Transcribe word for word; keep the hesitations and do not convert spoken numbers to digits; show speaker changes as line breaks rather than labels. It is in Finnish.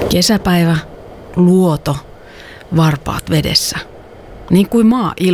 Kesäpäivä, luoto, varpaat vedessä. Niin kuin maa ilmassa.